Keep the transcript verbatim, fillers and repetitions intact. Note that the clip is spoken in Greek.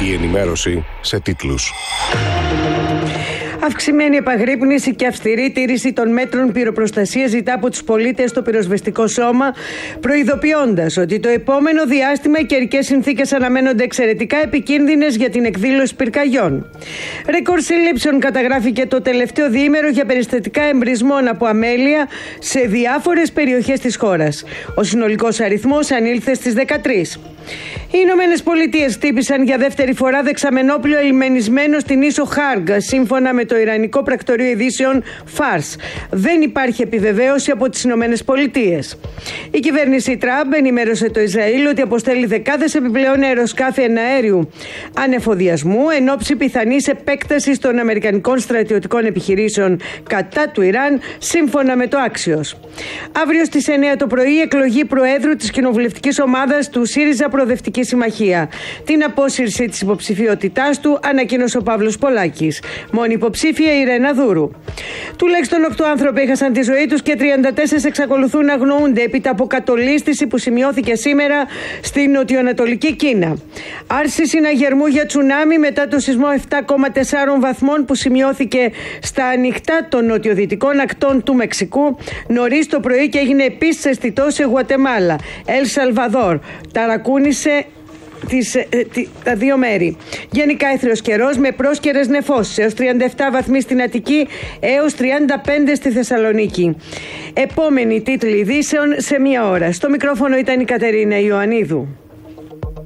Η ενημέρωση σε τίτλους. Αυξημένη επαγρύπνηση και αυστηρή τήρηση των μέτρων πυροπροστασίας ζητά από τους πολίτες το πυροσβεστικό σώμα, προειδοποιώντας ότι το επόμενο διάστημα οι καιρικές συνθήκες αναμένονται εξαιρετικά επικίνδυνες για την εκδήλωση πυρκαγιών. Ρεκόρ συλλήψεων καταγράφηκε το τελευταίο διήμερο για περιστατικά εμπρισμών από αμέλεια σε διάφορες περιοχές της χώρας. Ο συνολικός αριθμός ανήλθε στις δεκατρείς. Οι Ηνωμένες Πολιτείες χτύπησαν για δεύτερη φορά δεξαμενόπλιο ελιμενισμένο στην ίσο Χάργκ, σύμφωνα με το Ιρανικό Πρακτορείο Ειδήσεων Φάρς. Δεν υπάρχει επιβεβαίωση από τις Ηνωμένες Πολιτείες. Η κυβέρνηση Τραμπ ενημέρωσε το Ισραήλ ότι αποστέλει δεκάδες επιπλέον αεροσκάφη εναέριου ανεφοδιασμού εν ώψη πιθανής επέκτασης των αμερικανικών στρατιωτικών επιχειρήσεων κατά του Ιράν, σύμφωνα με το Axios. Αύριο στις εννιά το πρωί, εκλογή Προέδρου της κοινοβουλευτικής ομάδας του ΣΥΡΙΖΑ Προοδευτική Συμμαχία. Την απόσυρση της υποψηφιότητάς του ανακοίνωσε ο Παύλος Πολάκης. Μόνη υποψήφια η Ρένα Δούρου. Τουλάχιστον οκτώ άνθρωποι έχασαν τη ζωή τους και τριάντα τέσσερα εξακολουθούν να αγνοούνται έπειτα από κατολίσθηση που σημειώθηκε σήμερα στην νοτιοανατολική Κίνα. Άρση συναγερμού για τσουνάμι μετά το σεισμό επτά κόμμα τέσσερα βαθμών που σημειώθηκε στα ανοιχτά των νοτιοδυτικών ακτών του Μεξικού νωρίς το πρωί και έγινε επίσης αισθητό σε Γουατεμάλα, Ελ Σαλβαδόρ. Ταρακούνησε Τις, ε, τι, τα δύο μέρη. Γενικά έθριος καιρός με πρόσκαιρες νεφώσεις έως τριάντα επτά βαθμοί στην Αττική έως τριάντα πέντε στη Θεσσαλονίκη. Επόμενη τίτλοι ειδήσεων σε μία ώρα. Στο μικρόφωνο ήταν η Κατερίνα Ιωαννίδου.